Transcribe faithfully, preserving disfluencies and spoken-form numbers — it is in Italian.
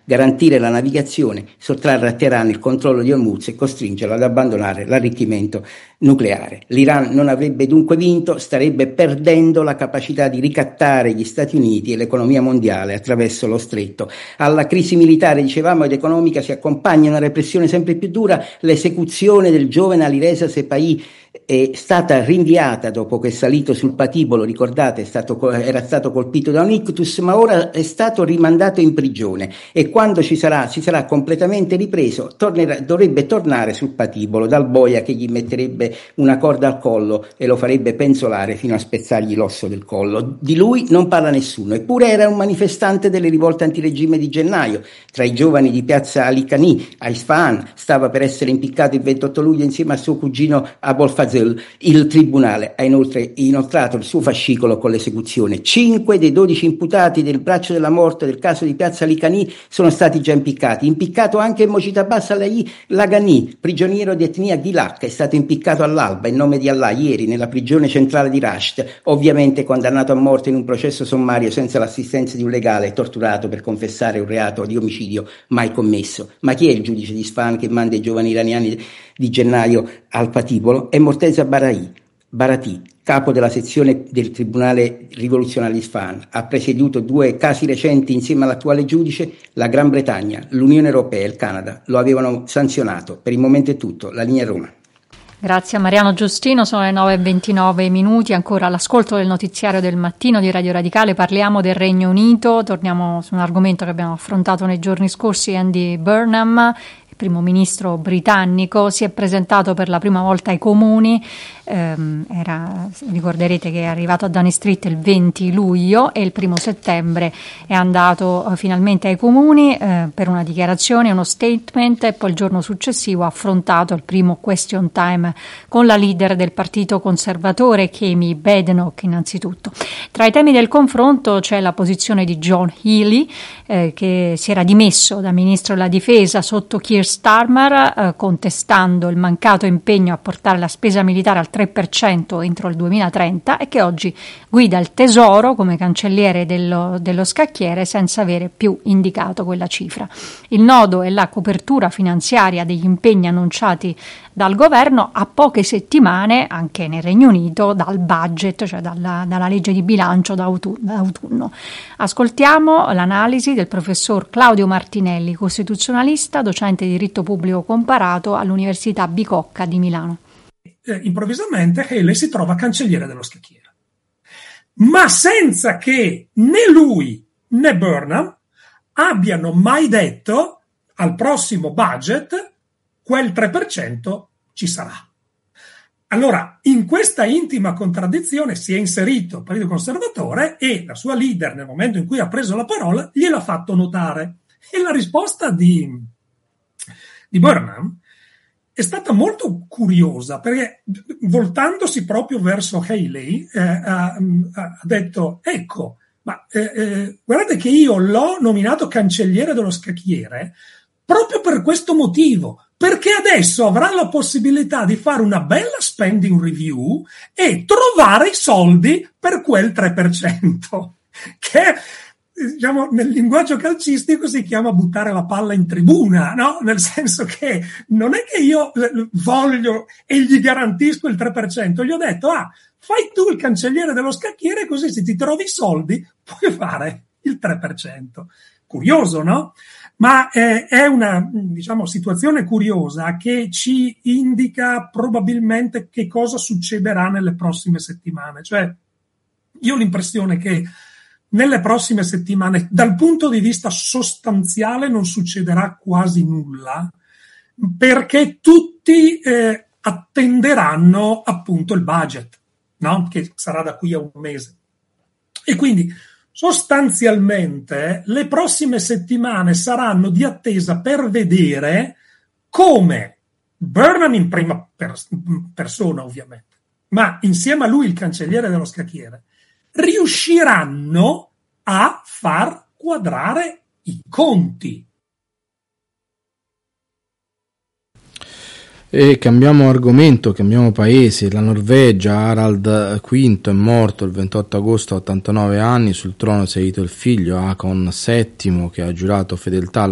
garantire la navigazione, sottrarre a Teheran il controllo di Hormuz e costringerlo ad abbandonare l'arricchimento nucleare. L'Iran non avrebbe dunque vinto, starebbe perdendo la capacità di ricattare gli Stati Uniti e l'economia mondiale attraverso lo stretto. Alla crisi militare, dicevamo, ed economica si accompagna una repressione sempre più dura. L'esecuzione del giovane Alireza Sepahih è stata rinviata dopo che è salito sul patibolo, ricordate, è stato, era stato colpito da un ictus, ma ora è stato rimandato in prigione e quando ci sarà, si sarà completamente ripreso, tornerà, dovrebbe tornare sul patibolo dal boia che gli metterebbe una corda al collo e lo farebbe penzolare fino a spezzargli l'osso del collo. Di lui non parla nessuno, eppure era un manifestante delle rivolte antiregime di gennaio. Tra i giovani di piazza Ali Khani a Isfahan stava per essere impiccato il ventotto luglio insieme a suo cugino Abol Fazl. Il tribunale ha inoltre inoltrato il suo fascicolo con l'esecuzione. Cinque dei dodici imputati del braccio della morte del caso di piazza Ali Khani sono stati già impiccati. Impiccato anche Mojtaba Salahi Laghani, prigioniero di etnia Gilak, è stato impiccato all'alba in nome di Allah ieri nella prigione centrale di Rasht, ovviamente condannato a morte in un processo sommario senza l'assistenza di un legale e torturato per confessare un reato di omicidio mai commesso. Ma chi è il giudice di Isfahan che manda i giovani iraniani di gennaio al patibolo? È Morteza Barahi, Barati, capo della sezione del Tribunale Rivoluzionario di Isfahan. Ha presieduto due casi recenti insieme all'attuale giudice. La Gran Bretagna, l'Unione Europea e il Canada lo avevano sanzionato. Per il momento è tutto. La linea Roma. Grazie a Mariano Giustino, sono le nove e ventinove minuti, ancora all'ascolto del notiziario del mattino di Radio Radicale. Parliamo del Regno Unito, torniamo su un argomento che abbiamo affrontato nei giorni scorsi. Andy Burnham, il primo ministro britannico, si è presentato per la prima volta ai comuni. Um, era, ricorderete che è arrivato a Downing Street il venti luglio e il primo settembre è andato uh, finalmente ai comuni uh, per una dichiarazione, uno statement, e poi il giorno successivo ha affrontato il primo question time con la leader del partito conservatore, Kemi Badenoch. Innanzitutto, tra i temi del confronto c'è la posizione di John Healey, eh, che si era dimesso da ministro della difesa sotto Keir Starmer, eh, contestando il mancato impegno a portare la spesa militare al tre per cento entro il duemilatrenta, e che oggi guida il Tesoro come cancelliere dello, dello scacchiere senza avere più indicato quella cifra. Il nodo è la copertura finanziaria degli impegni annunciati dal governo a poche settimane, anche nel Regno Unito, dal budget, cioè dalla, dalla legge di bilancio d'autunno. Ascoltiamo l'analisi del professor Claudio Martinelli, costituzionalista, docente di diritto pubblico comparato all'Università Bicocca di Milano. Eh, improvvisamente Healey si trova cancelliere dello scacchiere, ma senza che né lui né Burnham abbiano mai detto al prossimo budget quel tre per cento ci sarà. Allora, in questa intima contraddizione si è inserito il Partito Conservatore e la sua leader, nel momento in cui ha preso la parola, gliel'ha fatto notare. E la risposta di, di Burnham è stata molto curiosa, perché voltandosi proprio verso Healey eh, ha, ha detto: ecco, ma eh, eh, guardate che io l'ho nominato cancelliere dello scacchiere proprio per questo motivo, perché adesso avrà la possibilità di fare una bella spending review e trovare i soldi per quel tre per cento, che diciamo nel linguaggio calcistico si chiama buttare la palla in tribuna, no? Nel senso che non è che io voglio e gli garantisco il tre per cento, gli ho detto: ah, fai tu il cancelliere dello scacchiere, così se ti trovi i soldi puoi fare il tre per cento. Curioso, no? Ma eh, è una, diciamo, situazione curiosa che ci indica probabilmente che cosa succederà nelle prossime settimane. Cioè, io ho l'impressione che nelle prossime settimane, dal punto di vista sostanziale, non succederà quasi nulla, perché tutti eh, attenderanno appunto il budget, no? Che sarà da qui a un mese. E quindi sostanzialmente le prossime settimane saranno di attesa per vedere come Burnham in prima pers- persona, ovviamente, ma insieme a lui il cancelliere dello scacchiere, riusciranno a far quadrare i conti. E cambiamo argomento, cambiamo paese. La Norvegia, Harald quinto è morto il ventotto agosto a ottantanove anni, sul trono è salito il figlio Haakon settimo, che ha giurato fedeltà